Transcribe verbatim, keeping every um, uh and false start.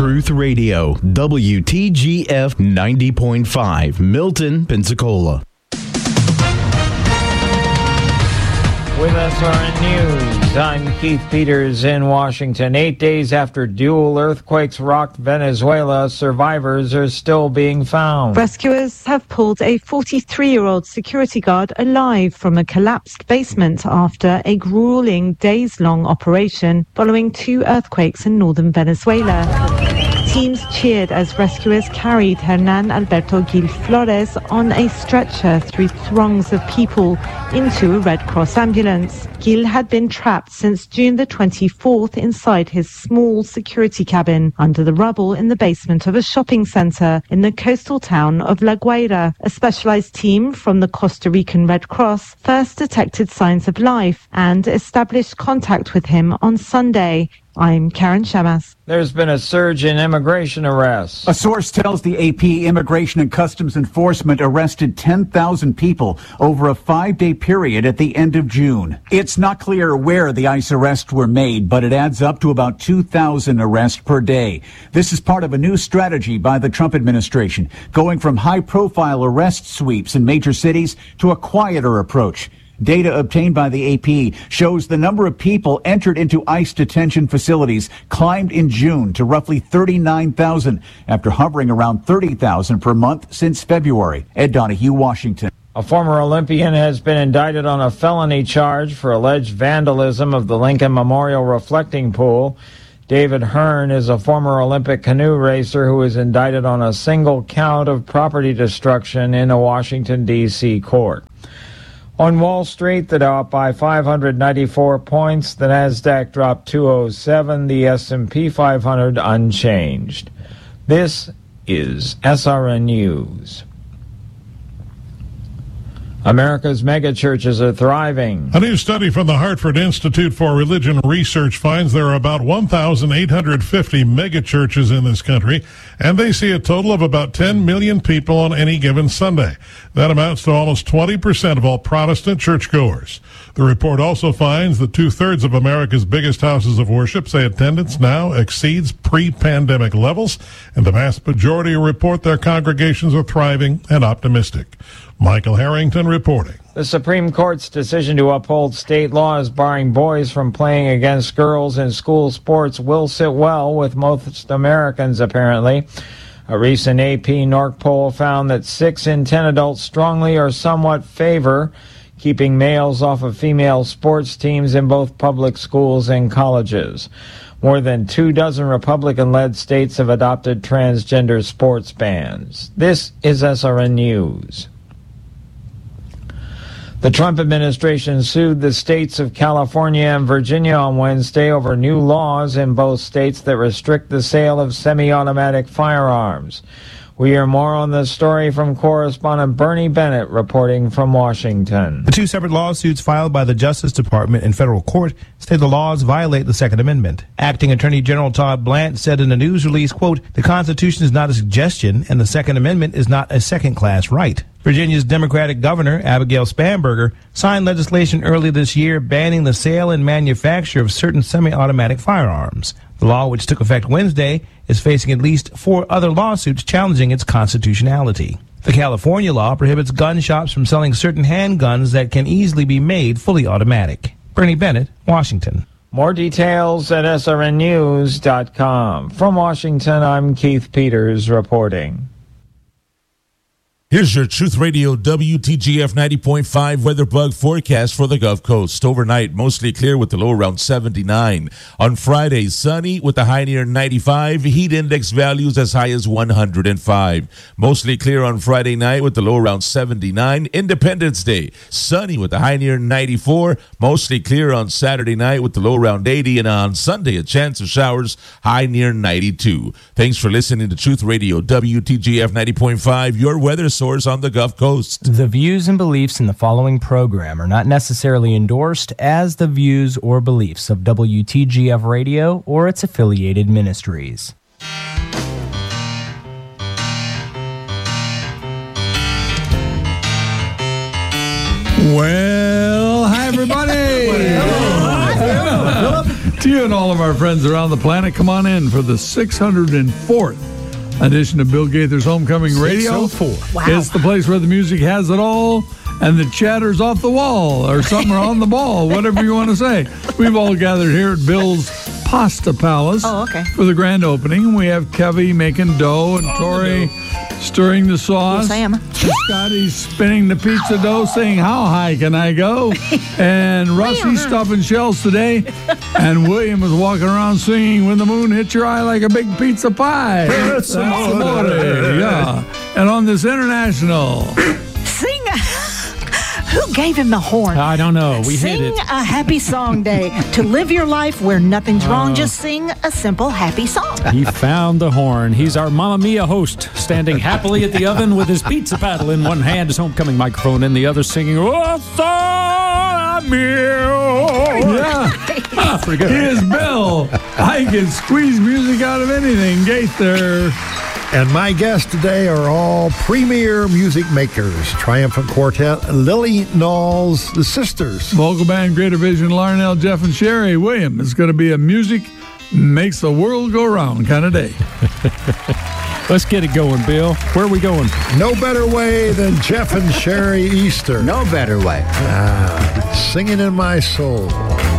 Truth Radio, W T G F ninety point five, Milton, Pensacola. With S R N News, I'm Keith Peters in Washington. Eight days after dual earthquakes rocked Venezuela, survivors are still being found. Rescuers have pulled a forty-three-year-old security guard alive from a collapsed basement after a grueling days-long operation following two earthquakes in northern Venezuela. Teams cheered as rescuers carried Hernan Alberto Gil Flores on a stretcher through throngs of people into a Red Cross ambulance. Gil had been trapped since June the twenty-fourth inside his small security cabin under the rubble in the basement of a shopping center in the coastal town of La Guaira. A specialized team from the Costa Rican Red Cross first detected signs of life and established contact with him on Sunday. I'm Karen Shamas. There's been a surge in immigration arrests. A source tells the A P Immigration and Customs Enforcement arrested ten thousand people over a five-day period at the end of June. It's not clear where the ICE arrests were made, but it adds up to about two thousand arrests per day. This is part of a new strategy by the Trump administration, going from high-profile arrest sweeps in major cities to a quieter approach. Data obtained by the A P shows the number of people entered into ICE detention facilities climbed in June to roughly thirty-nine thousand, after hovering around thirty thousand per month since February. Ed Donahue, Washington. A former Olympian has been indicted on a felony charge for alleged vandalism of the Lincoln Memorial reflecting pool. David Hearn is a former Olympic canoe racer who is indicted on a single count of property destruction in a Washington, D C court. On Wall Street, the Dow up by five hundred ninety-four points, the Nasdaq dropped two oh seven, the S and P five hundred unchanged. This is S R N News. America's megachurches are thriving. A new study from the Hartford Institute for Religion Research finds there are about one thousand eight hundred fifty megachurches in this country, and they see a total of about ten million people on any given Sunday. That amounts to almost twenty percent of all Protestant churchgoers. The report also finds that two-thirds of America's biggest houses of worship say attendance now exceeds pre-pandemic levels, and the vast majority report their congregations are thriving and optimistic. Michael Harrington reporting. The Supreme Court's decision to uphold state laws barring boys from playing against girls in school sports will sit well with most Americans, apparently. A recent A P N O R C poll found that six in ten adults strongly or somewhat favor keeping males off of female sports teams in both public schools and colleges. More than two dozen Republican-led states have adopted transgender sports bans. This is S R N News. The Trump administration sued the states of California and Virginia on Wednesday over new laws in both states that restrict the sale of semi-automatic firearms. We hear more on this story from correspondent Bernie Bennett reporting from Washington. The two separate lawsuits filed by the Justice Department in federal court say the laws violate the Second Amendment. Acting Attorney General Todd Blanche said in a news release, quote, "The Constitution is not a suggestion and the Second Amendment is not a second-class right." Virginia's Democratic Governor, Abigail Spanberger, signed legislation early this year banning the sale and manufacture of certain semi-automatic firearms. The law, which took effect Wednesday, is facing at least four other lawsuits challenging its constitutionality. The California law prohibits gun shops from selling certain handguns that can easily be made fully automatic. Bernie Bennett, Washington. More details at S R N news dot com. From Washington, I'm Keith Peters reporting. Here's your Truth Radio W T G F ninety point five weather bug forecast for the Gulf Coast. Overnight, mostly clear with the low around seventy-nine. On Friday, sunny with the high near ninety-five. Heat index values as high as one hundred five. Mostly clear on Friday night with the low around seventy-nine. Independence Day, sunny with the high near ninety-four. Mostly clear on Saturday night with the low around eighty. And on Sunday, a chance of showers, high near ninety-two. Thanks for listening to Truth Radio W T G F ninety point five, your weather source on the Gulf Coast. The views and beliefs in the following program are not necessarily endorsed as the views or beliefs of W T G F Radio or its affiliated ministries. Well, hi everybody. Hello. Hi, Philip. To you and all of our friends around the planet, come on in for the six hundred fourth edition of Bill Gaither's Homecoming Radio. six oh four. Wow. It's the place where the music has it all and the chatter's off the wall or something or on the ball, whatever you want to say. We've all gathered here at Bill's Pasta Palace Oh, okay. for the grand opening. We have Kevy making dough and Tori stirring the sauce. Yes, I am. Scotty's spinning the pizza dough, saying, "How high can I go?" And Rusty's stuffing shells today. And William is walking around singing, "When the moon hits your eye like a big pizza pie." That's amore. Yeah. And on this international... Sing. Who gave him the horn? I don't know. We sing hit it. a happy song day. To live your life where nothing's wrong, Uh. just sing a simple happy song. He found the horn. He's our Mamma Mia host, standing happily at the oven with his pizza paddle in one hand, his homecoming microphone in the other, singing, "Oh, son, Yeah. pretty good. He is Bill. I can squeeze music out of anything. Gaither. And my guests today are all premier music makers. Triumphant Quartet, Lily Knowles, the Sisters. Vocal band, Greater Vision, Larnell, Jeff, and Sherry. William, it's going to be a music makes the world go round kind of day. Let's get it going, Bill. Where are we going? No better way than Jeff and Sherry Easter. No better way. Ah, singing in my soul.